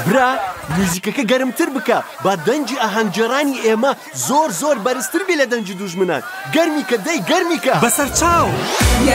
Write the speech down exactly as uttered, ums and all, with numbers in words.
برا موزیکەکە گەرمتر بکە با دەنجی ئاهەنگجێڕانی ئێمە زۆر زۆر بەرزتر بێ لە دەنجی دوژمنان. گەرمیکە دەی گەرمیکە بەسەر چاو